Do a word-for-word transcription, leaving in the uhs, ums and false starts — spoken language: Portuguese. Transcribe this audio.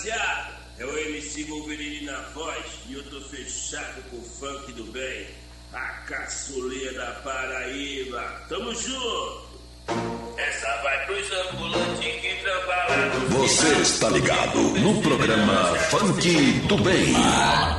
rapaziada, é o M C Wolverine na voz e eu tô fechado com o funk do bem, a caçuleira da Paraíba. Tamo junto! Essa vai pros ambulantes que trabalham. Você está ligado no programa Funk do Bem.